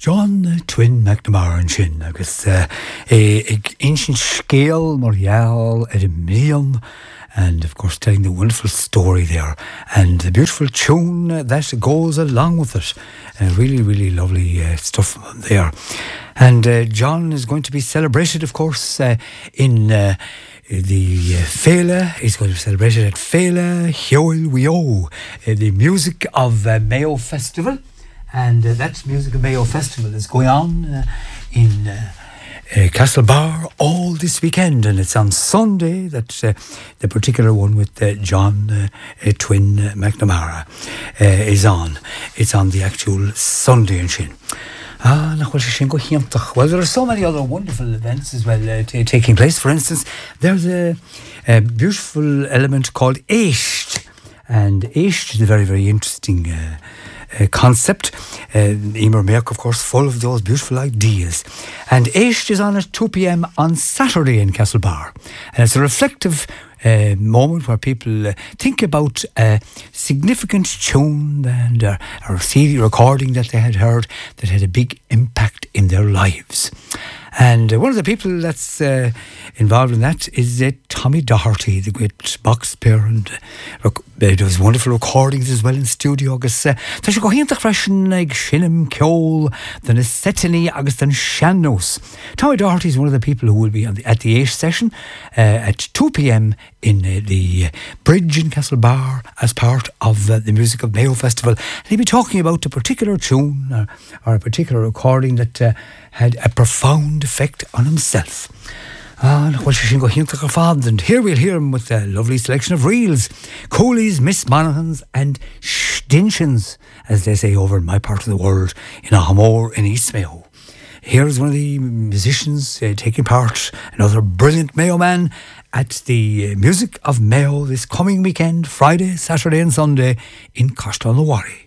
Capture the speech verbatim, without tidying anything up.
John Twin McNamara an sin agus uh, ag ancient scale Morial at a million, and of course telling the wonderful story there and the beautiful tune that goes along with it. Uh, really, really lovely uh, stuff there. And uh, John is going to be celebrated, of course, uh, in uh, the uh, Fela. He's going to be celebrated at Fela Hioil Wio, uh, the Music of uh, Mayo Festival. And uh, that Music of Mayo Festival is going on uh, in uh, uh, Castlebar all this weekend, and it's on Sunday that uh, the particular one with uh, John uh, uh, Twin uh, McNamara uh, is on. It's on the actual Sunday in Shin. Ah, well, there are so many other wonderful events as well uh, t- taking place. For instance, there's a, a beautiful element called Éist, and Éist is a very, very interesting uh, Uh, concept. Uh, Emer Merck, of course, full of those beautiful ideas. And Éist is on at two p.m. on Saturday in Castlebar. And it's a reflective uh, moment where people uh, think about a significant tune and uh, or C D recording that they had heard that had a big impact in their lives. And uh, one of the people that's uh, involved in that is uh, Tommy Doherty, the great box player, and uh, uh, does wonderful recordings as well in studio. Agus uh, tá sé go hiantach freisin ag Shinnim Ceol, the Necessity agus den Shannos. Tommy Doherty is one of the people who will be on the, at the Éist session uh, at two p.m. in uh, the uh, Bridge in Castlebar as part of uh, the Music of Mayo Festival. And he'll be talking about a particular tune or, or a particular recording that uh, had a profound effect on himself. Ah, and here we'll hear him with a lovely selection of reels, Coolies, Miss Monaghan's and Stinchins, as they say over in my part of the world, in Ahamore in East Mayo. Here's one of the musicians uh, taking part, another brilliant Mayo man, at the uh, Music of Mayo this coming weekend, Friday, Saturday and Sunday in Costa on the Wari.